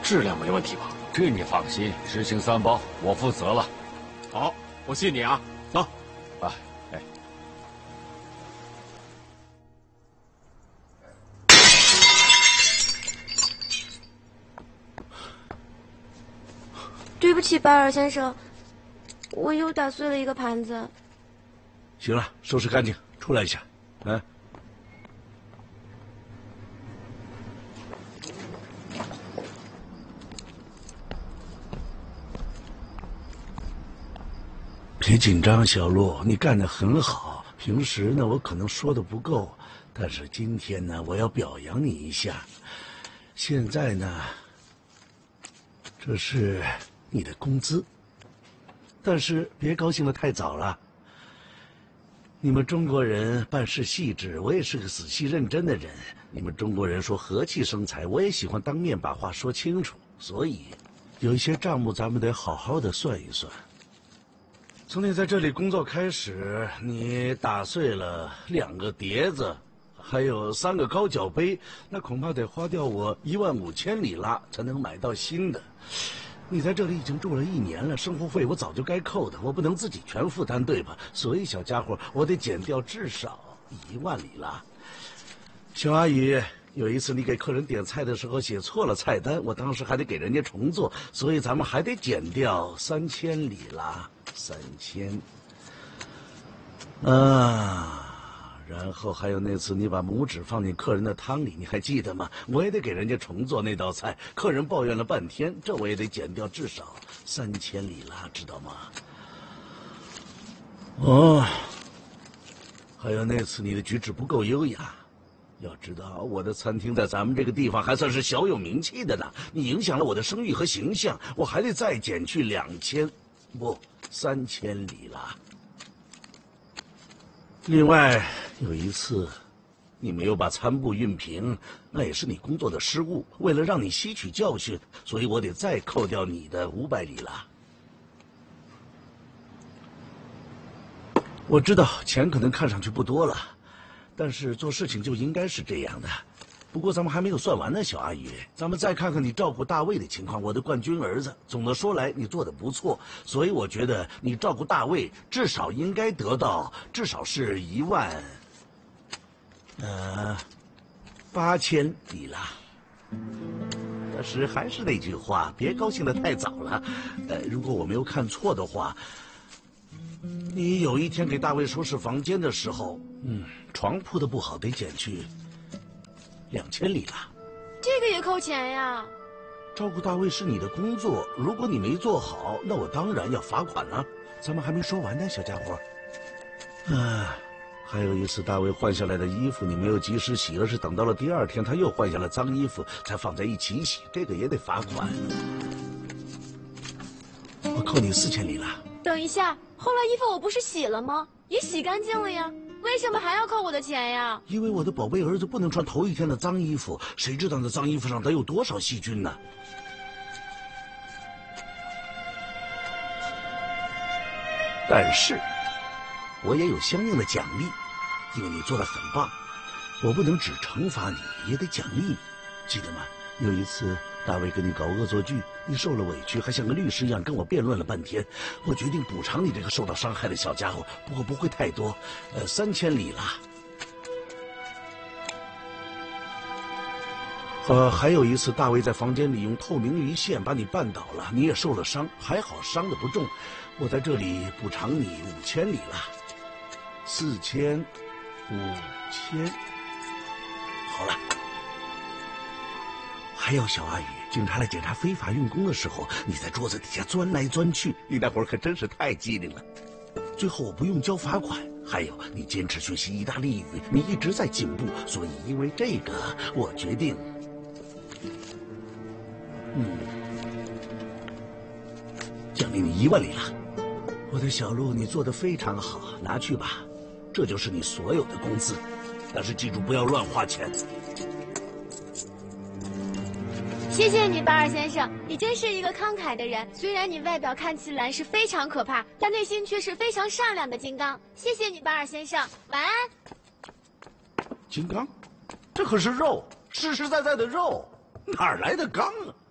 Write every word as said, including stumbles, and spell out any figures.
质量没问题吧？ 这你放心，执行三包我负责了。 好，我信你啊。走。 啊，哎。 对不起，巴尔先生，我又打碎了一个盘子。 行了，收拾干净，出来一下。啊。别紧张，小陆，你干得很好。平时呢，我可能说的不够，但是今天呢，我要表扬你一下。现在呢，这是你的工资，但是别高兴得太早了。你们中国人办事细致，我也是个仔细认真的人。你们中国人说和气生财，我也喜欢当面把话说清楚，所以有一些账目咱们得好好的算一算。从你在这里工作开始，你打碎了两个碟子，还有三个高脚杯，那恐怕得花掉我一万五千里拉才能买到新的。你在这里已经住了一年了，生活费我早就该扣的，我不能自己全负担，对吧？所以小家伙，我得减掉至少一万里拉。小阿姨，有一次你给客人点菜的时候写错了菜单，我当时还得给人家重做，所以咱们还得减掉三千里拉。三千，啊，然后还有那次你把拇指放进客人的汤里，你还记得吗？我也得给人家重做那道菜，客人抱怨了半天，这我也得减掉至少三千里拉，知道吗？哦，还有那次你的举止不够优雅。要知道，我的餐厅在咱们这个地方还算是小有名气的呢，你影响了我的声誉和形象，我还得再减去两千。不，三千里拉。另外有一次，你没有把餐布熨平，那也是你工作的失误。为了让你吸取教训，所以我得再扣掉你的五百里拉。我知道钱可能看上去不多了，但是做事情就应该是这样的。不过咱们还没有算完呢，小阿姨，咱们再看看你照顾大卫的情况，我的冠军儿子。总的说来，你做的不错，所以我觉得你照顾大卫至少应该得到至少是一万，呃，八千里拉。但是还是那句话，别高兴得太早了。呃，如果我没有看错的话，你有一天给大卫收拾房间的时候，嗯，床铺的不好，得减去两千里拉。 这个也扣钱呀？ 照顾大卫是你的工作，如果你没做好，那我当然要罚款了。咱们还没说完呢，小家伙。啊，还有一次大卫换下来的衣服你没有及时洗，而是等到了第二天他又换下了脏衣服才放在一起洗，这个也得罚款。我扣你四千里拉。 等一下，后来衣服我不是洗了吗？也洗干净了呀，为什么还要扣我的钱呀？ 因为我的宝贝儿子不能穿头一天的脏衣服，谁知道那脏衣服上得有多少细菌呢？但是，我也有相应的奖励，因为你做得很棒，我不能只惩罚你，也得奖励你，记得吗？有一次大卫跟你搞恶作剧，你受了委屈，还像个律师一样跟我辩论了半天。我决定补偿你这个受到伤害的小家伙，不过不会太多，呃，三千里拉。呃，还有一次，大卫在房间里用透明鱼线把你绊倒了，你也受了伤，还好伤得不重。我在这里补偿你五千里拉，四千，五千，好了。还有小阿宇，警察来检查非法用工的时候，你在桌子底下钻来钻去，你那会儿可真是太机灵了。最后我不用交罚款，还有你坚持学习意大利语，你一直在进步，所以因为这个，我决定，嗯，奖励你一万里拉。我的小鹿，你做得非常好，拿去吧，这就是你所有的工资，但是记住不要乱花钱。 谢谢你，巴尔先生，你真是一个慷慨的人。虽然你外表看起来是非常可怕，但内心却是非常善良的金刚。谢谢你，巴尔先生，晚安。 金刚，这可是肉，实实在在的肉，哪儿来的刚啊？